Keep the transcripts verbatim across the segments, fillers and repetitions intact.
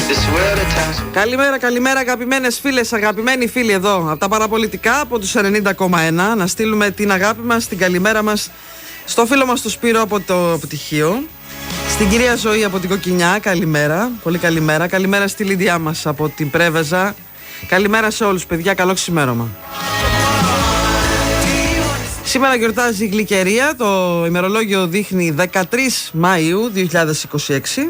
Καλημέρα, καλημέρα αγαπημένες φίλες, αγαπημένοι φίλοι εδώ από τα παραπολιτικά, από τους ενενήντα κόμμα ένα. Να στείλουμε την αγάπη μας, την καλημέρα μας στο φίλο μας του Σπύρο από το πτυχίο, στην κυρία Ζωή από την Κοκκινιά, καλημέρα, πολύ καλημέρα. Καλημέρα στη Λίδια μας από την Πρέβεζα. Καλημέρα σε όλους παιδιά, καλό ξημέρωμα. Σήμερα γιορτάζει η Γλυκερία, το ημερολόγιο δείχνει δεκατρείς Μαΐου δύο χιλιάδες είκοσι έξι.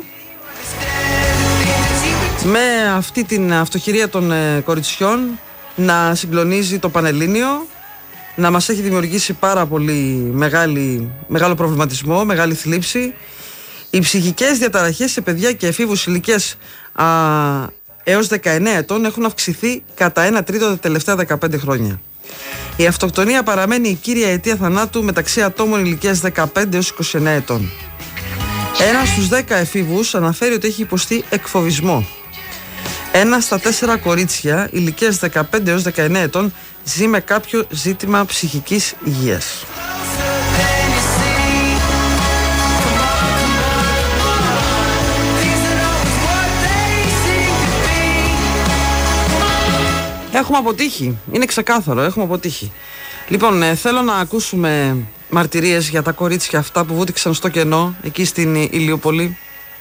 Με αυτή την αυτοχειρία των ε, κοριτσιών να συγκλονίζει το Πανελλήνιο, να μας έχει δημιουργήσει πάρα πολύ μεγάλη, μεγάλο προβληματισμό, μεγάλη θλίψη. Οι ψυχικές διαταραχές σε παιδιά και εφήβους ηλικίας α, έως δεκαεννέα ετών έχουν αυξηθεί κατά ένα τρίτο τα τελευταία δεκαπέντε χρόνια. Η αυτοκτονία παραμένει η κύρια αιτία θανάτου μεταξύ ατόμων ηλικίας δεκαπέντε έως είκοσι εννέα ετών. Ένας στους δέκα εφήβους αναφέρει ότι έχει υποστεί εκφοβισμό. Ένα στα τέσσερα κορίτσια ηλικίας δεκαπέντε έως δεκαεννέα ετών ζει με κάποιο ζήτημα ψυχικής υγείας. Έχουμε αποτύχει, είναι ξεκάθαρο, έχουμε αποτύχει. Λοιπόν, ε, θέλω να ακούσουμε μαρτυρίες για τα κορίτσια αυτά που βούτυξαν στο κενό εκεί στην Ηλιούπολη.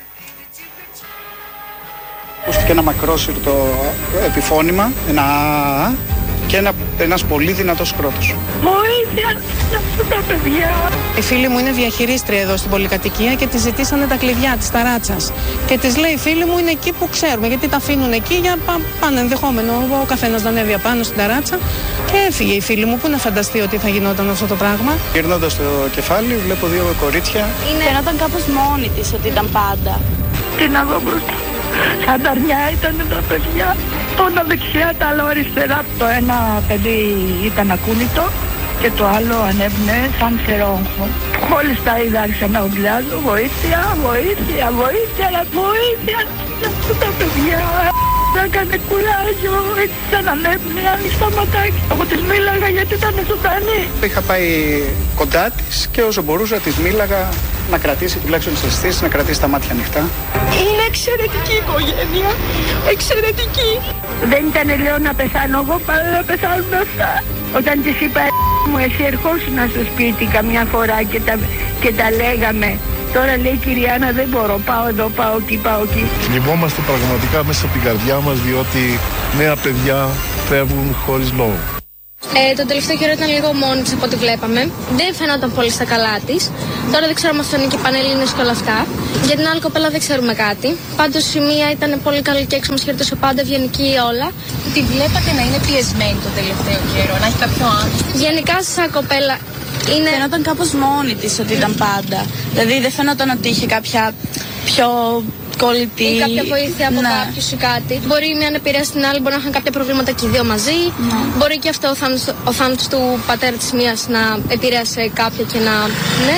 Ακούστηκε ένα μακρόσυρτο επιφώνημα, ένα α, και ένα, ένας πολύ δυνατός κρότος. Βοήθεια για αυτά τα παιδιά. Η φίλη μου είναι διαχειρίστρια εδώ στην πολυκατοικία και τη ζητήσανε τα κλειδιά της ταράτσας. Και της λέει η φίλη μου είναι εκεί που ξέρουμε, γιατί τα αφήνουν εκεί για πά, πάνε ενδεχόμενο ο καθένας να ανέβει απάνω στην ταράτσα. Και έφυγε η φίλη μου, που να φανταστεί ότι θα γινόταν αυτό το πράγμα. Γυρνώντας στο κεφάλι, βλέπω δύο κορίτσια. Είναι φαινόταν κάπως μόνη της ότι ήταν πάντα. Τι να δω μπροστά. Σαν τα αρνιά ήταν τα παιδιά. Το ένα δεξιά, τα άλλο αριστερά. Το ένα παιδί ήταν ακούνητο και το άλλο ανέβαινε σαν ξερόγχο. Μόλις τα είδα άρχισα να ογκλιάζω. Βοήθεια, βοήθεια, βοήθεια, βοήθεια. Αυτά τα παιδιά. Να έκανε κουράγιο, έτσι σαν ανέβαινε, άνοιξα ματάκι. Εγώ της μίλαγα γιατί ήταν ζωντανή. Είχα πάει κοντά της και όσο μπορούσα της μίλαγα να κρατήσει τουλάχιστον τις αισθήσεις, να κρατήσει τα μάτια ανοιχτά. Είναι εξαιρετική οικογένεια, εξαιρετική. Δεν ήταν λέω να πεθάνω εγώ, παρά να πεθάνουν αυτά. Όταν της είπα μου εσύ ερχόσουν στο σπίτι καμιά φορά και τα, και τα λέγαμε. Τώρα λέει Κυριάννα δεν μπορώ, πάω εδώ, πάω εκεί, πάω εκεί. Θλιβόμαστε πραγματικά μέσα από την καρδιά μας διότι νέα παιδιά φεύγουν χωρίς λόγο. Ε, τον τελευταίο καιρό ήταν λίγο μόνη της από ό,τι βλέπαμε. Δεν φαινόταν πολύ στα καλά της. Τώρα δεν ξέρω αν αυτό είναι και πανελλήνιες και όλα αυτά. Για την άλλη κοπέλα δεν ξέρουμε κάτι. Πάντως η μία ήταν πολύ καλή και έξω μας χαιρετούσε πάντα, ευγενική όλα. Τη βλέπατε να είναι πιεσμένη το τελευταίο καιρό, να έχει κάποιο άγχος? Γενικά σαν κοπέλα είναι... Φαινόταν κάπως μόνη της ότι ήταν πάντα. Δηλαδή δεν φαινόταν ότι είχε κάποια πιο κολλητή ή κάποια βοήθεια από ναι. κάποιους ή κάτι. Μπορεί η μία να επηρεάσει την άλλη, μπορεί να είχαν κάποια προβλήματα και οι δύο μαζί. Ναι. Μπορεί και αυτό ο θάνατος, ο θάνατος του πατέρα της μίας να επηρέασε κάποια και να... Ναι.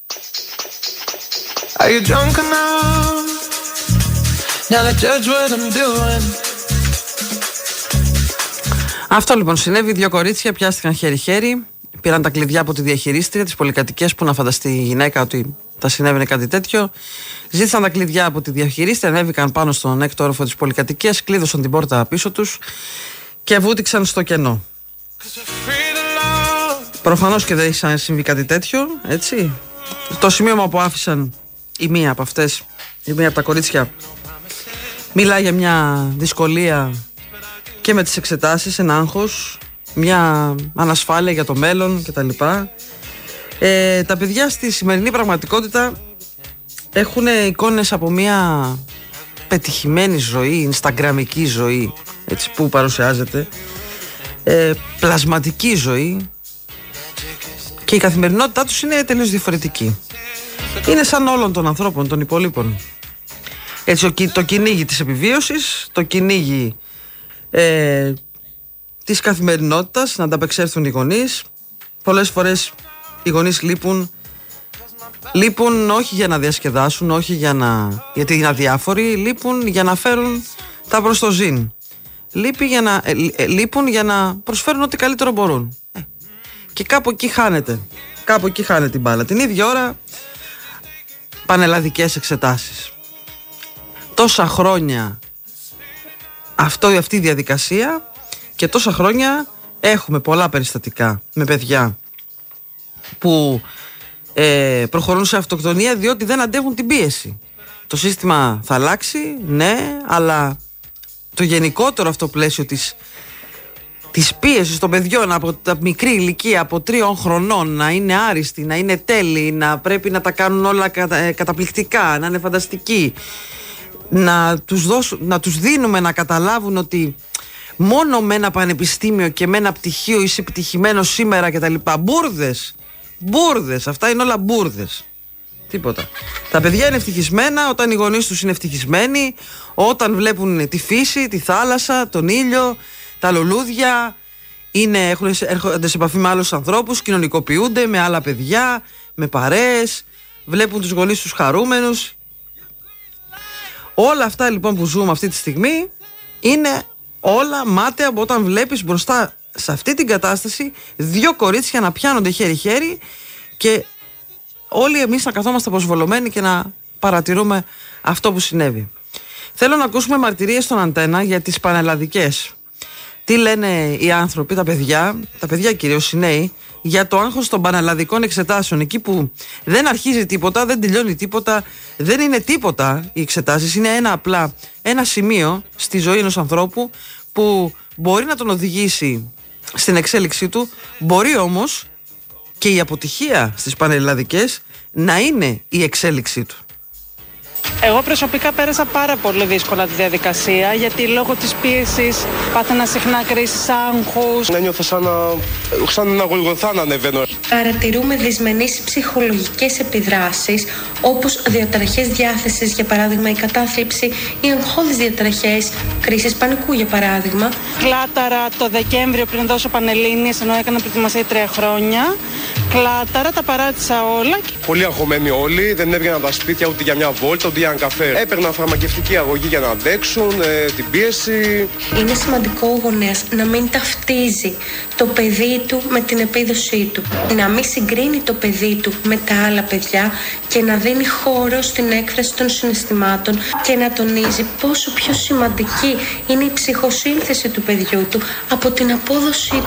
Are you drunk enough now to judge what I'm doing? Αυτό λοιπόν συνέβη, δύο κορίτσια πιάστηκαν χέρι-χέρι, πήραν τα κλειδιά από τη διαχειρίστρια της πολυκατοικίας, που να φανταστεί η γυναίκα ότι θα συνέβαινε κάτι τέτοιο. Ζήτησαν τα κλειδιά από τη διαχειρίστρια, ανέβηκαν πάνω στον έκτο όροφο της πολυκατοικίας, κλείδωσαν την πόρτα πίσω τους και βούτυξαν στο κενό. Προφανώς και δεν είχε συμβεί κάτι τέτοιο, έτσι. Το σημείωμα που άφησαν η μία από αυτές, η μία από τα κορίτσια, μιλάει για μια δυσκολία και με τις εξετάσεις, ένα άγχος, μια ανασφάλεια για το μέλλον κτλ. Ε, τα παιδιά στη σημερινή πραγματικότητα έχουν εικόνες από μια πετυχημένη ζωή, instagramική ζωή, έτσι, που παρουσιάζεται, ε, πλασματική ζωή, και η καθημερινότητά τους είναι τελείως διαφορετική. Είναι σαν όλων των ανθρώπων, των υπολείπων. Έτσι, το κυνήγι της επιβίωσης, το κυνήγι ε, της καθημερινότητας, να ανταπεξέλθουν οι γονείς. Πολλές φορές οι γονείς λείπουν, λείπουν όχι για να διασκεδάσουν, όχι για να, γιατί είναι αδιάφοροι, λείπουν για να φέρουν τα μπροστοζήν. Λείπει για να, ε, ε, λείπουν για να προσφέρουν ό,τι καλύτερο μπορούν. Ε, και κάπου εκεί χάνεται, κάπου εκεί χάνεται την μπάλα. Την ίδια ώρα πανελλαδικές εξετάσεις. Τόσα χρόνια αυτό, αυτή η διαδικασία, και τόσα χρόνια έχουμε πολλά περιστατικά με παιδιά που ε, προχωρούν σε αυτοκτονία διότι δεν αντέχουν την πίεση. Το σύστημα θα αλλάξει, ναι, αλλά το γενικότερο αυτό πλαίσιο της, της πίεσης των παιδιών από τα μικρή ηλικία, από τριών χρονών, να είναι άριστοι, να είναι τέλειοι, να πρέπει να τα κάνουν όλα κατα, καταπληκτικά, να είναι φανταστικοί, να τους, δώσουν, να τους δίνουμε να καταλάβουν ότι μόνο με ένα πανεπιστήμιο και με ένα πτυχίο είσαι επιτυχημένος σήμερα κτλ. Μπούρδες, μπούρδες, αυτά είναι όλα μπούρδες. Τίποτα. Τα παιδιά είναι ευτυχισμένα όταν οι γονείς τους είναι ευτυχισμένοι, όταν βλέπουν τη φύση, τη θάλασσα, τον ήλιο, τα λουλούδια, είναι, έχουν, έρχονται σε επαφή με άλλους ανθρώπους, κοινωνικοποιούνται με άλλα παιδιά, με παρέες, βλέπουν τους γονείς τους χαρούμενους. Όλα αυτά λοιπόν που ζούμε αυτή τη στιγμή είναι όλα μάταια από όταν βλέπεις μπροστά σε αυτή την κατάσταση δύο κορίτσια να πιάνονται χέρι-χέρι και όλοι εμείς να καθόμαστε αποσβολωμένοι και να παρατηρούμε αυτό που συνέβη. Θέλω να ακούσουμε μαρτυρίες στον Αντένα για τις πανελλαδικές. Τι λένε οι άνθρωποι, τα παιδιά, τα παιδιά κυρίως οι νέοι, για το άγχος των πανελλαδικών εξετάσεων. Εκεί που δεν αρχίζει τίποτα, δεν τελειώνει τίποτα, δεν είναι τίποτα οι εξετάσεις. Είναι ένα απλά ένα σημείο στη ζωή ενός ανθρώπου που μπορεί να τον οδηγήσει στην εξέλιξή του, μπορεί όμως και η αποτυχία στις πανελλαδικές να είναι η εξέλιξή του. Εγώ προσωπικά πέρασα πάρα πολύ δύσκολα τη διαδικασία, γιατί λόγω της πίεσης πάθαινα συχνά κρίσεις άγχους. Ένιωθα σαν να, σαν να γολγοθά να ανεβαίνω. Παρατηρούμε δυσμενείς ψυχολογικές επιδράσεις, όπως διαταραχές διάθεσης, για παράδειγμα η κατάθλιψη, ή αγχώδεις διαταραχές, κρίσεις πανικού για παράδειγμα. Κλάταρα το Δεκέμβριο πριν δώσω Πανελλήνιες, ενώ έκανα προετοιμασία τρία χρόνια. Κλάταρα, τα παράτησα όλα. Πολύ αγχωμένοι όλοι, δεν έβγαιναν τα σπίτια ούτε για μια βόλτα, ούτε για έναν καφέ. Έπαιρναν φαρμακευτική αγωγή για να αντέξουν ε, την πίεση. Είναι σημαντικό ο γονέας να μην ταυτίζει το παιδί του με την επίδοσή του. Να μην συγκρίνει το παιδί του με τα άλλα παιδιά και να δίνει χώρο στην έκφραση των συναισθημάτων και να τονίζει πόσο πιο σημαντική είναι η ψυχοσύνθεση του παιδιού του από την απόδοση.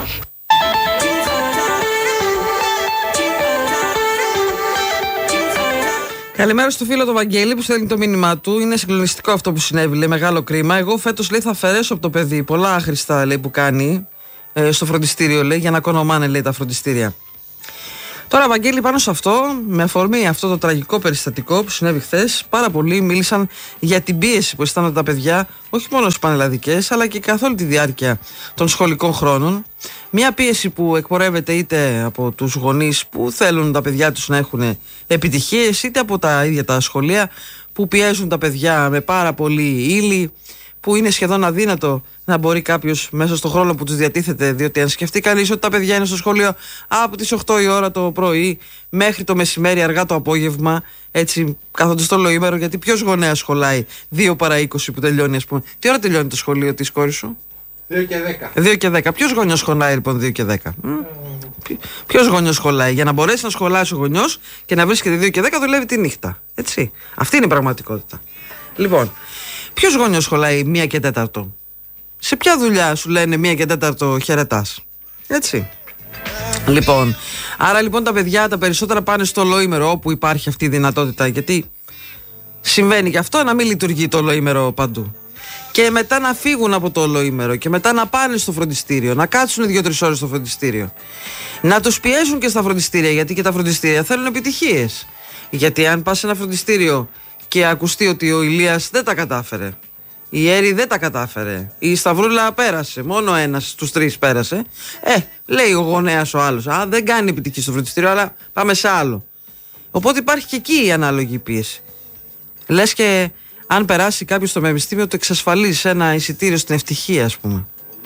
Καλημέρα στο φίλο του Βαγγέλη που στέλνει το μήνυμά του. Είναι συγκλονιστικό αυτό που συνέβη, λέει, μεγάλο κρίμα. Εγώ φέτος, λέει, θα αφαιρέσω από το παιδί πολλά άχρηστα, λέει, που κάνει ε, στο φροντιστήριο, λέει, για να κονομάνε, λέει, τα φροντιστήρια. Τώρα, Βαγγέλη, πάνω σε αυτό, με αφορμή αυτό το τραγικό περιστατικό που συνέβη χθες, πάρα πολλοί μίλησαν για την πίεση που αισθάνονται τα παιδιά, όχι μόνο στις πανελλαδικές, αλλά και καθ' όλη τη διάρκεια των σχολικών χρόνων. Μια πίεση που εκπορεύεται είτε από τους γονείς που θέλουν τα παιδιά τους να έχουν επιτυχίες, είτε από τα ίδια τα σχολεία που πιέζουν τα παιδιά με πάρα πολύ ύλη, που είναι σχεδόν αδύνατο να μπορεί κάποιος μέσα στον χρόνο που τους διατίθεται, διότι αν σκεφτεί κανείς ότι τα παιδιά είναι στο σχολείο από τις οκτώ η ώρα το πρωί μέχρι το μεσημέρι αργά το απόγευμα, έτσι κάθονται στο ολοήμερο, γιατί ποιος γονέας σχολάει δύο παρά είκοσι που τελειώνει, ας πούμε. Τι ώρα τελειώνει το σχολείο της κόρης σου? δύο και δέκα. δύο και δέκα. Ποιος γονιός σχολάει λοιπόν δύο και δέκα? Mm. Ποιος γονιός σχολάει? Για να μπορέσει να σχολάσει ο γονιός και να βρίσκεται δύο και δέκα δουλεύει τη νύχτα. Έτσι. Αυτή είναι η πραγματικότητα. Λοιπόν, ποιος γονιός σχολάει μία και τέταρτο? Σε ποια δουλειά σου λένε μία και τέταρτο χαιρετάς? Έτσι. Λοιπόν, άρα λοιπόν τα παιδιά τα περισσότερα πάνε στο ολοήμερο όπου υπάρχει αυτή η δυνατότητα, γιατί συμβαίνει και αυτό να μην λειτουργεί το ολοήμερο παντού. Και μετά να φύγουν από το ολοήμερο και μετά να πάνε στο φροντιστήριο, να κάτσουν δύο-τρεις ώρες στο φροντιστήριο. Να τους πιέζουν και στα φροντιστήρια, γιατί και τα φροντιστήρια θέλουν επιτυχίες. Γιατί αν πας σε ένα φροντιστήριο και ακουστεί ότι ο Ηλίας δεν τα κατάφερε, η Έρη δεν τα κατάφερε, η Σταυρούλα πέρασε, μόνο ένας στους τρεις πέρασε, ε, λέει ο γονέας ο άλλος, α, δεν κάνει επιτυχία στο φροντιστήριο, αλλά πάμε σε άλλο. Οπότε υπάρχει και εκεί η ανάλογη πίεση. Λες και αν περάσει κάποιος στο πανεπιστήμιο, το εξασφαλίζει ένα εισιτήριο στην ευτυχία, ας πούμε.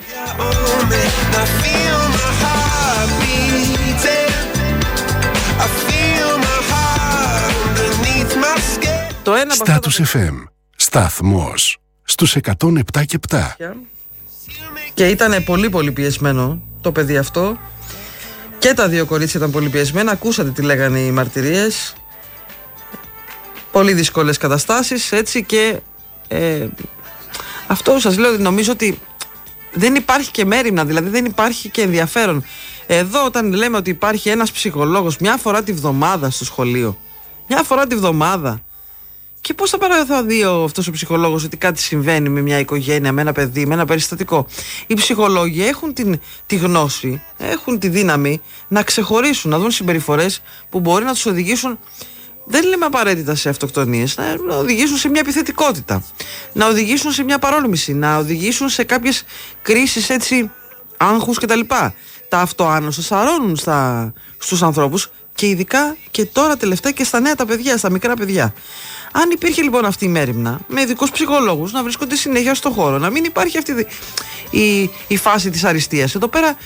Το ένα Status εφ εμ, σταθμός στους εκατόν επτά και επτά. Και ήταν πολύ πολύ πιεσμένο το παιδί αυτό. Και τα δύο κορίτσια ήταν πολύ πιεσμένα. Ακούσατε τι λέγανε οι μαρτυρίες. Πολύ δύσκολες καταστάσεις, έτσι, και ε, Αυτό σας λέω ότι νομίζω ότι δεν υπάρχει και μέριμνα, δηλαδή δεν υπάρχει και ενδιαφέρον. Εδώ όταν λέμε ότι υπάρχει ένας ψυχολόγος μια φορά τη βδομάδα στο σχολείο, μια φορά τη βδομάδα, και πώς θα παρά θα δει αυτός ο ψυχολόγος ότι κάτι συμβαίνει με μια οικογένεια, με ένα παιδί, με ένα περιστατικό? Οι ψυχολόγοι έχουν την, τη γνώση, έχουν τη δύναμη να ξεχωρίσουν, να δουν συμπεριφορές που μπορεί να τους οδηγήσουν, δεν λέμε απαραίτητα σε αυτοκτονίες, να οδηγήσουν σε μια επιθετικότητα, να οδηγήσουν σε μια παρόλμηση, να οδηγήσουν σε κάποιες κρίσεις έτσι άγχους κτλ. Τα αυτοάνωσα σαρώνουν στα, στους ανθρώπους και ειδικά και τώρα τελευταία και στα νέα τα παιδιά, στα μικρά παιδιά. Αν υπήρχε λοιπόν αυτή η μέριμνα με ειδικούς ψυχολόγους να βρίσκονται συνέχεια στο χώρο, να μην υπάρχει αυτή η, η φάση της αριστείας. Εδώ πέρα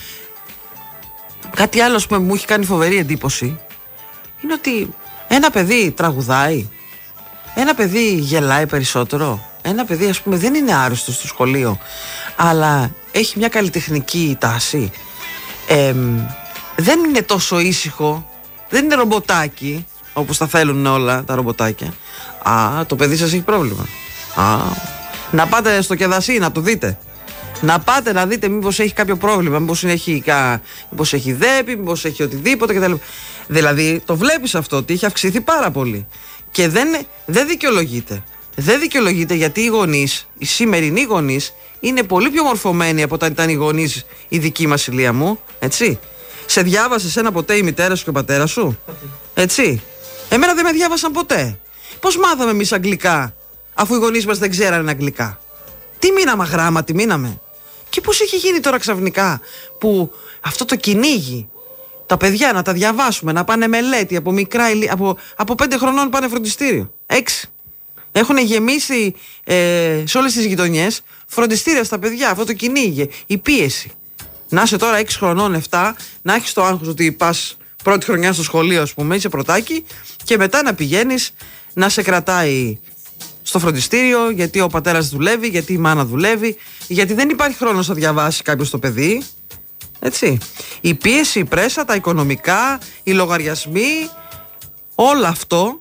κάτι άλλο που μου έχει κάνει φοβερή εντύπωση είναι ότι ένα παιδί τραγουδάει, ένα παιδί γελάει περισσότερο, ένα παιδί ας πούμε δεν είναι άρρωστο στο σχολείο αλλά έχει μια καλλιτεχνική τάση, ε, δεν είναι τόσο ήσυχο, δεν είναι ρομποτάκι όπως τα θέλουν όλα τα ρομποτάκια. Α, το παιδί σας έχει πρόβλημα. Α, να πάτε στο Κεδασί να το δείτε. Να πάτε να δείτε μήπως έχει κάποιο πρόβλημα, μήπως έχει, κα... μήπως έχει δέπη, μήπως έχει οτιδήποτε κτλ. Δηλαδή το βλέπεις αυτό ότι έχει αυξηθεί πάρα πολύ. Και δεν, δεν δικαιολογείται. Δεν δικαιολογείται γιατί οι γονείς, οι σημερινοί γονείς, είναι πολύ πιο μορφωμένοι από όταν ήταν οι γονείς η δική μας ηλία μου. Έτσι. Σε διάβασε ένα ποτέ η μητέρα σου και ο πατέρας σου? Έτσι. Εμένα δεν με διάβασαν ποτέ. Πώς μάθαμε εμείς αγγλικά, αφού οι γονείς μας δεν ξέρανε αγγλικά? Τι μείναμε αγράμματοι, μείναμε. Και πώς έχει γίνει τώρα ξαφνικά που αυτό το κυνήγι, τα παιδιά να τα διαβάσουμε, να πάνε μελέτη από μικρά, από, από πέντε χρονών πάνε φροντιστήριο. Έξι. Έχουν γεμίσει ε, σε όλες τις γειτονιές φροντιστήρια στα παιδιά, αυτό το κυνήγι, η πίεση. Να είσαι τώρα έξι χρονών, επτά, να έχεις το άγχος ότι πας πρώτη χρονιά στο σχολείο, ας πούμε, είσαι πρωτάκι, και μετά να πηγαίνεις να σε κρατάει στο φροντιστήριο γιατί ο πατέρας δουλεύει, γιατί η μάνα δουλεύει, γιατί δεν υπάρχει χρόνος να διαβάσει κάποιος το παιδί. Έτσι. Η πίεση, η πρέσα, τα οικονομικά, οι λογαριασμοί, όλο αυτό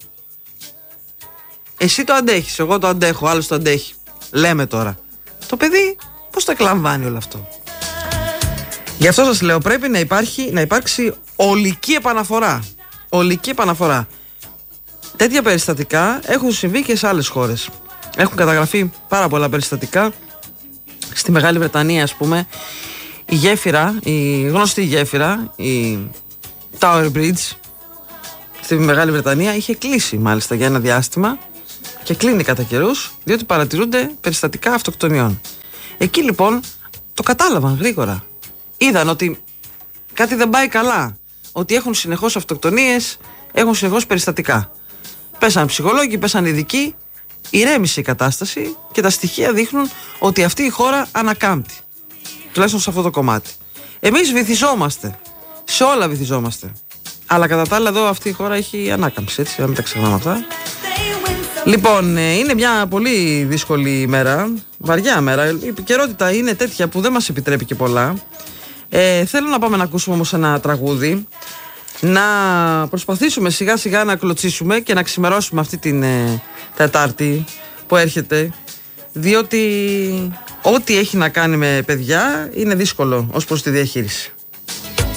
εσύ το αντέχεις, εγώ το αντέχω, άλλος το αντέχει. Λέμε τώρα. Το παιδί πώς το εκλαμβάνει όλο αυτό? Γι' αυτό σας λέω πρέπει να, υπάρχει, να υπάρξει ολική επαναφορά. Ολική επαναφορά. Τέτοια περιστατικά έχουν συμβεί και σε άλλες χώρες. Έχουν καταγραφεί πάρα πολλά περιστατικά. Στη Μεγάλη Βρετανία, ας πούμε, η γέφυρα, η γνωστή γέφυρα, η Tower Bridge, στη Μεγάλη Βρετανία είχε κλείσει μάλιστα για ένα διάστημα και κλείνει κατά καιρούς, διότι παρατηρούνται περιστατικά αυτοκτονιών. Εκεί λοιπόν το κατάλαβαν γρήγορα. Είδαν ότι κάτι δεν πάει καλά, ότι έχουν συνεχώς αυτοκτονίες, έχουν συνεχώς περιστατικά. Πέσαν ψυχολόγοι, πέσαν ειδικοί, ηρέμησε η κατάσταση και τα στοιχεία δείχνουν ότι αυτή η χώρα ανακάμπτει. Τουλάχιστον σε αυτό το κομμάτι. Εμείς βυθιζόμαστε. Σε όλα βυθιζόμαστε. Αλλά κατά τα άλλα εδώ αυτή η χώρα έχει ανάκαμψη, έτσι, να μην τα ξεχνάμε αυτά. Λοιπόν, είναι μια πολύ δύσκολη μέρα, βαριά μέρα. Η επικαιρότητα είναι τέτοια που δεν μας επιτρέπει και πολλά. Ε, θέλω να πάμε να ακούσουμε όμως ένα τραγούδι. Να προσπαθήσουμε σιγά σιγά να κλωτσίσουμε και να ξημερώσουμε αυτή την ε, Τετάρτη που έρχεται, διότι ό,τι έχει να κάνει με παιδιά είναι δύσκολο ως προς τη διαχείριση.